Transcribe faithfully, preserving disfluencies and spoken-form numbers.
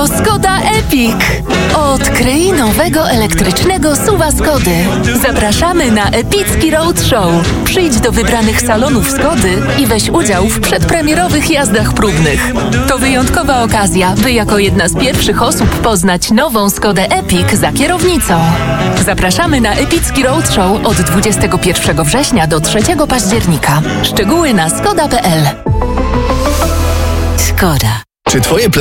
To Skoda Epic. Odkryj nowego elektrycznego suwa Skody. Zapraszamy na epicki roadshow. Przyjdź do wybranych salonów Skody i weź udział w przedpremierowych jazdach próbnych. To wyjątkowa okazja, by jako jedna z pierwszych osób poznać nową Skodę Epic za kierownicą. Zapraszamy na epicki roadshow od dwudziestego pierwszego września do trzeciego października. Szczegóły na skoda kropka p l. Skoda. Czy twoje